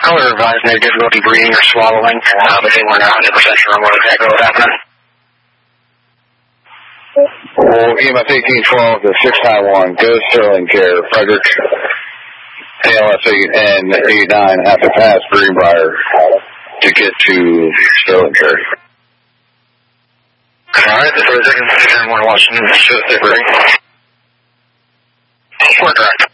I would advise no difficulty breathing or swallowing, but we're not 100% sure on what exactly was happening. Well, EMS 1812 to 691, go to Sterling Care. Frederick, ALS 8 and 89 have to pass Greenbrier to get to Sterling Care. Alright, this is 2nd Washington, show 6 We're direct.